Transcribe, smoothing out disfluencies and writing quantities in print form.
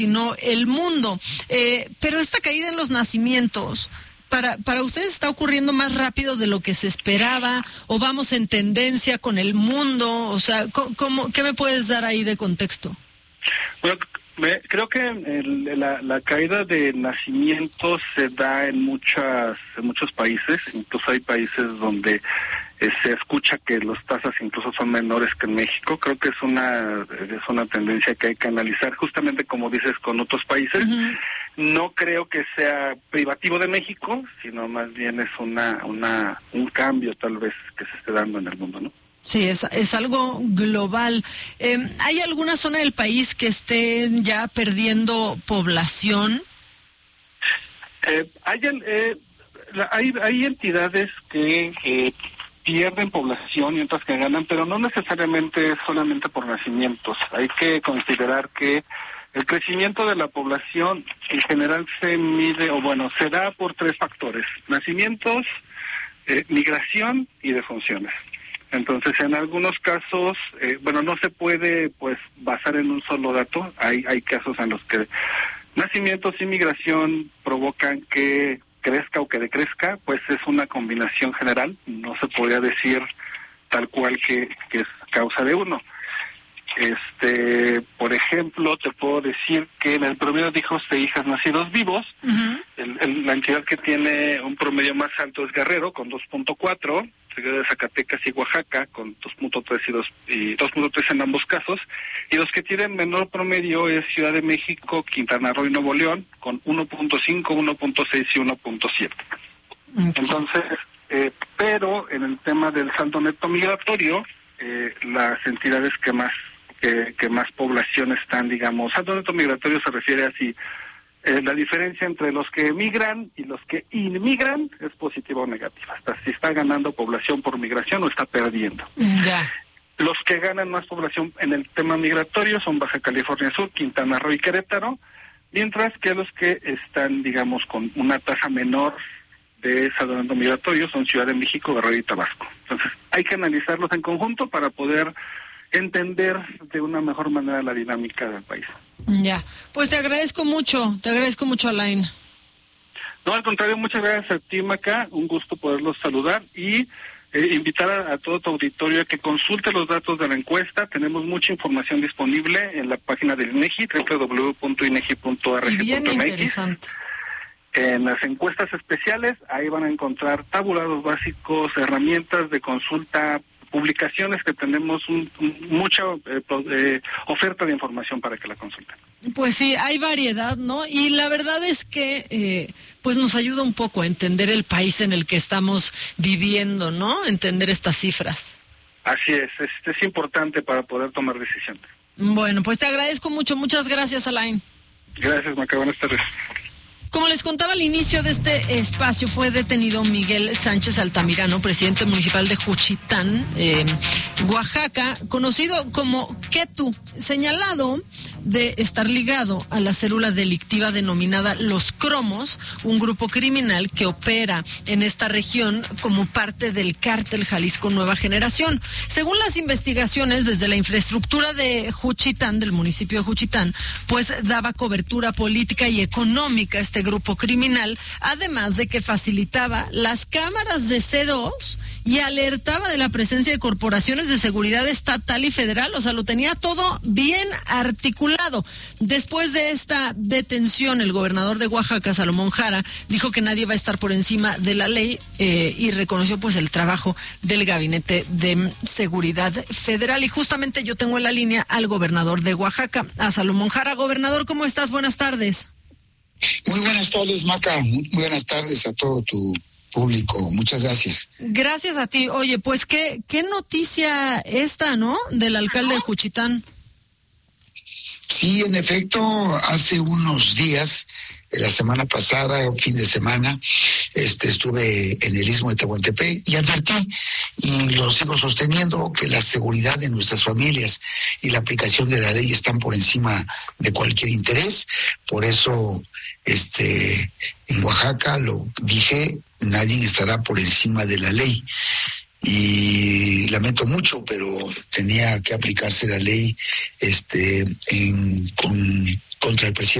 sino el mundo. Pero esta caída en los nacimientos, ¿para ustedes está ocurriendo más rápido de lo que se esperaba? ¿O vamos en tendencia con el mundo? O sea, ¿qué me puedes dar ahí de contexto? Bueno, creo que la caída de nacimientos se da en muchos países. Incluso hay países donde se escucha que las tasas incluso son menores que en México. Creo que es una tendencia que hay que analizar, justamente como dices, con otros países. Uh-huh. No creo que sea privativo de México, sino más bien es un cambio tal vez que se esté dando en el mundo, ¿no? Sí, es algo global. ¿Hay alguna zona del país que esté ya perdiendo población? Hay entidades que pierden población y otras que ganan, pero no necesariamente solamente por nacimientos. Hay que considerar que el crecimiento de la población en general se da por 3 factores: nacimientos, migración y defunciones. Entonces, en algunos casos, no se puede basar en un solo dato. Hay casos en los que nacimientos y migración provocan que crezca o que decrezca, pues es una combinación general. No se podría decir tal cual que es causa de uno. Por ejemplo, te puedo decir que en el promedio de hijos e hijas nacidos vivos, uh-huh, la entidad que tiene un promedio más alto es Guerrero, con 2.4, seguido de Zacatecas y Oaxaca, con 2.3 y 2.3 en ambos casos, y los que tienen menor promedio es Ciudad de México, Quintana Roo y Nuevo León, con 1.5, 1.6 y 1.7. Okay. Entonces, pero en el tema del saldo neto migratorio, las entidades que más población están, digamos, saldo neto migratorio se refiere a si la diferencia entre los que emigran y los que inmigran es positiva o negativa. Hasta si está ganando población por migración o está perdiendo. Ya. Los que ganan más población en el tema migratorio son Baja California Sur, Quintana Roo y Querétaro, mientras que los que están, digamos, con una tasa menor de saldo neto migratorio son Ciudad de México, Guerrero y Tabasco. Entonces, hay que analizarlos en conjunto para poder entender de una mejor manera la dinámica del país. Ya, pues te agradezco mucho, Alain. No, al contrario, muchas gracias a ti, Maca, un gusto poderlos saludar y invitar a todo tu auditorio a que consulte los datos de la encuesta. Tenemos mucha información disponible en la página del INEGI, www.inegi.org.mx. Bien interesante. En las encuestas especiales, ahí van a encontrar tabulados básicos, herramientas de consulta, publicaciones que tenemos mucha oferta de información para que la consulten. Pues sí, hay variedad, ¿no? Y la verdad es que pues nos ayuda un poco a entender el país en el que estamos viviendo, ¿no? Entender estas cifras. Así es importante para poder tomar decisiones. Bueno, pues te agradezco mucho, muchas gracias, Alain. Gracias, Maca, buenas tardes. Como les contaba al inicio de este espacio, fue detenido Miguel Sánchez Altamirano, presidente municipal de Juchitán, Oaxaca, conocido como Ketu, señalado de estar ligado a la célula delictiva denominada Los Cromos, un grupo criminal que opera en esta región como parte del cártel Jalisco Nueva Generación. Según las investigaciones, desde la infraestructura de Juchitán, del municipio de Juchitán, pues daba cobertura política y económica a este grupo criminal, además de que facilitaba las cámaras de C2 y alertaba de la presencia de corporaciones de seguridad estatal y federal. O sea, lo tenía todo bien articulado. Después de esta detención, el gobernador de Oaxaca, Salomón Jara, dijo que nadie va a estar por encima de la ley y reconoció pues el trabajo del Gabinete de Seguridad Federal. Y justamente yo tengo en la línea al gobernador de Oaxaca, a Salomón Jara. Gobernador, ¿cómo estás? Buenas tardes. Muy buenas tardes, Maca. Muy buenas tardes a todo tu público. Muchas gracias. Gracias a ti. Oye, pues qué noticia esta, ¿no? Del alcalde de Juchitán. Sí, en efecto, hace unos días, la semana pasada, fin de semana, estuve en el Istmo de Tehuantepec y advertí, y lo sigo sosteniendo, que la seguridad de nuestras familias y la aplicación de la ley están por encima de cualquier interés. Por eso, en Oaxaca, lo dije, nadie estará por encima de la ley. Y lamento mucho, pero tenía que aplicarse la ley con contra el presidente